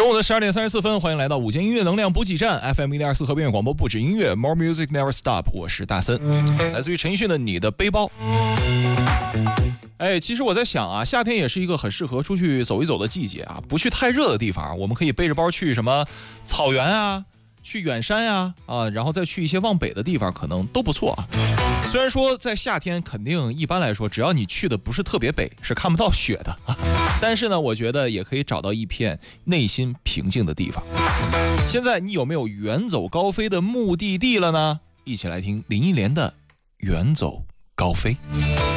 中午的12:34，欢迎来到午间音乐能量补给站 FM 102.4河边广播不止音乐 More Music Never Stop， 我是大森，来自于陈奕迅的你的背包。其实我在想啊，夏天也是一个很适合出去走一走的季节啊，不去太热的地方，我们可以背着包去什么草原啊，去远山呀，然后再去一些往北的地方，可能都不错啊。虽然说在夏天肯定一般来说，只要你去的不是特别北，是看不到雪的啊。但是呢，我觉得也可以找到一片内心平静的地方。现在你有没有远走高飞的目的地了呢？一起来听林忆莲的《远走高飞》。